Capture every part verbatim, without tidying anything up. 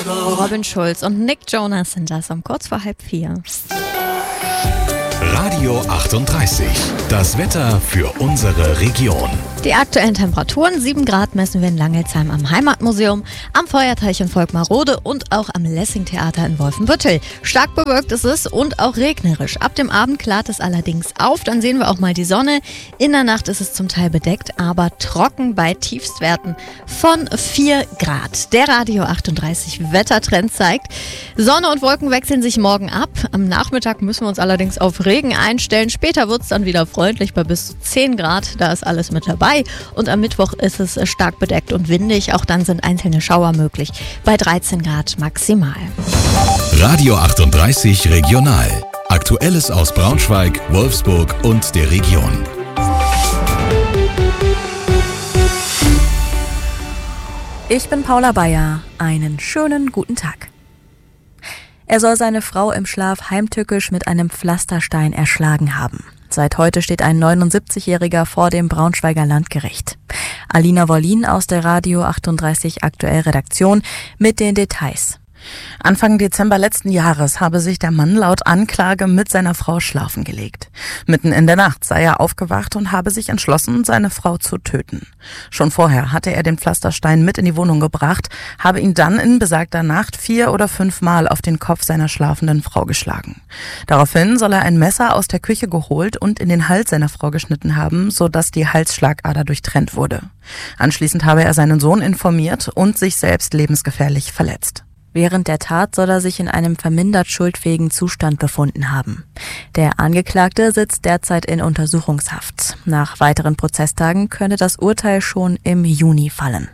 Robin Schulz und Nick Jonas sind das um kurz vor halb vier. Radio achtunddreißig, das Wetter für unsere Region. Die aktuellen Temperaturen, sieben Grad messen wir in Langelsheim am Heimatmuseum, am Feuerteich in Volkmarrode und auch am Lessing-Theater in Wolfenbüttel. Stark bewölkt ist es und auch regnerisch. Ab dem Abend klart es allerdings auf, dann sehen wir auch mal die Sonne. In der Nacht ist es zum Teil bedeckt, aber trocken bei Tiefstwerten von vier Grad. Der Radio achtunddreißig Wettertrend zeigt, Sonne und Wolken wechseln sich morgen ab. Am Nachmittag müssen wir uns allerdings auf Regen einstellen. Später wird es dann wieder freundlich bei bis zu zehn Grad. Da ist alles mit dabei. Und am Mittwoch ist es stark bedeckt und windig. Auch dann sind einzelne Schauer möglich. Bei dreizehn Grad maximal. Radio achtunddreißig Regional. Aktuelles aus Braunschweig, Wolfsburg und der Region. Ich bin Paula Bayer. Einen schönen guten Tag. Er soll seine Frau im Schlaf heimtückisch mit einem Pflasterstein erschlagen haben. Seit heute steht ein neunundsiebzigjähriger vor dem Braunschweiger Landgericht. Alina Wollin aus der Radio achtunddreißig Aktuell Redaktion mit den Details. Anfang Dezember letzten Jahres habe sich der Mann laut Anklage mit seiner Frau schlafen gelegt. Mitten in der Nacht sei er aufgewacht und habe sich entschlossen, seine Frau zu töten. Schon vorher hatte er den Pflasterstein mit in die Wohnung gebracht, habe ihn dann in besagter Nacht vier oder fünf Mal auf den Kopf seiner schlafenden Frau geschlagen. Daraufhin soll er ein Messer aus der Küche geholt und in den Hals seiner Frau geschnitten haben, sodass die Halsschlagader durchtrennt wurde. Anschließend habe er seinen Sohn informiert und sich selbst lebensgefährlich verletzt. Während der Tat soll er sich in einem vermindert schuldfähigen Zustand befunden haben. Der Angeklagte sitzt derzeit in Untersuchungshaft. Nach weiteren Prozesstagen könnte das Urteil schon im Juni fallen.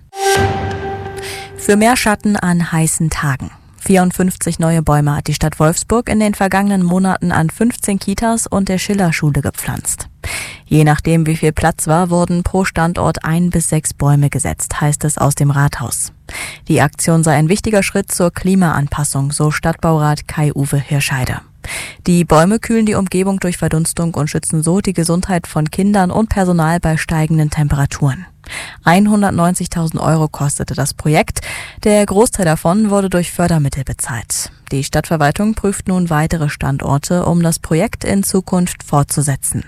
Für mehr Schatten an heißen Tagen. vierundfünfzig neue Bäume hat die Stadt Wolfsburg in den vergangenen Monaten an fünfzehn Kitas und der Schillerschule gepflanzt. Je nachdem, wie viel Platz war, wurden pro Standort ein bis sechs Bäume gesetzt, heißt es aus dem Rathaus. Die Aktion sei ein wichtiger Schritt zur Klimaanpassung, so Stadtbaurat Kai-Uwe Hirscheide. Die Bäume kühlen die Umgebung durch Verdunstung und schützen so die Gesundheit von Kindern und Personal bei steigenden Temperaturen. hundertneunzigtausend Euro kostete das Projekt. Der Großteil davon wurde durch Fördermittel bezahlt. Die Stadtverwaltung prüft nun weitere Standorte, um das Projekt in Zukunft fortzusetzen.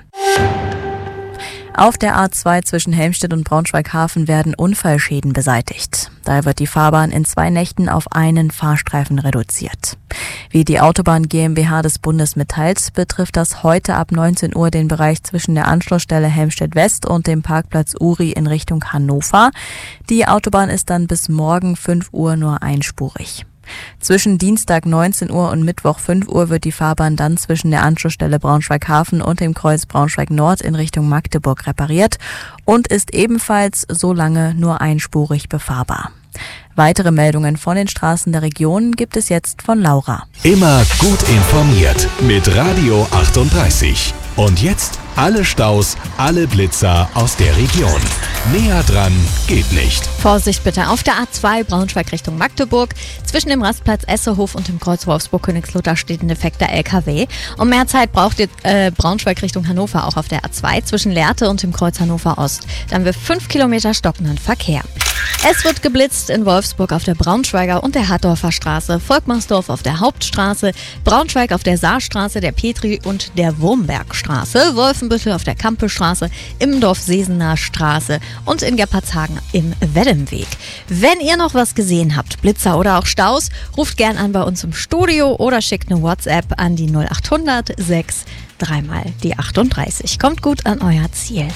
Auf der A zwei zwischen Helmstedt und Braunschweig-Hafen werden Unfallschäden beseitigt. Daher wird die Fahrbahn in zwei Nächten auf einen Fahrstreifen reduziert. Wie die Autobahn GmbH des Bundes mitteilt, betrifft das heute ab neunzehn Uhr den Bereich zwischen der Anschlussstelle Helmstedt West und dem Parkplatz Uri in Richtung Hannover. Die Autobahn ist dann bis morgen fünf Uhr nur einspurig. Zwischen Dienstag neunzehn Uhr und Mittwoch fünf Uhr wird die Fahrbahn dann zwischen der Anschlussstelle Braunschweig-Hafen und dem Kreuz Braunschweig-Nord in Richtung Magdeburg repariert und ist ebenfalls so lange nur einspurig befahrbar. Weitere Meldungen von den Straßen der Region gibt es jetzt von Laura. Immer gut informiert mit Radio achtunddreißig. Und jetzt alle Staus, alle Blitzer aus der Region. Näher dran geht nicht. Vorsicht bitte auf der A zwei Braunschweig Richtung Magdeburg. Zwischen dem Rastplatz Essehof und dem Kreuz Wolfsburg-Königslutter steht ein defekter L K W. Und mehr Zeit braucht ihr äh, Braunschweig Richtung Hannover auch auf der A zwei zwischen Lehrte und dem Kreuz Hannover Ost. Dann haben wir fünf Kilometer stockenden Verkehr. Es wird geblitzt in Wolfsburg auf der Braunschweiger und der Hattorfer Straße, Volkmarsdorf auf der Hauptstraße, Braunschweig auf der Saarstraße, der Petri- und der Wurmbergstraße, Wolfenbüttel auf der Kampelstraße, Immendorf-Sesener Straße und in Gerpertshagen im Weddemweg. Wenn ihr noch was gesehen habt, Blitzer oder auch Staus, ruft gern an bei uns im Studio oder schickt eine WhatsApp an die null acht hundert sechs dreimal die achtunddreißig. Kommt gut an euer Ziel.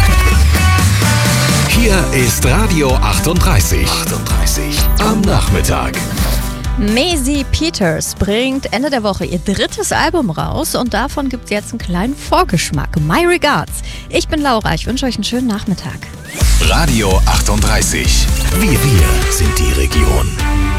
Hier ist Radio achtunddreißig. achtunddreißig am Nachmittag. Maisie Peters bringt Ende der Woche ihr drittes Album raus und davon gibt es jetzt einen kleinen Vorgeschmack. My Regards. Ich bin Laura, ich wünsche euch einen schönen Nachmittag. Radio achtunddreißig. Wir, wir sind die Region.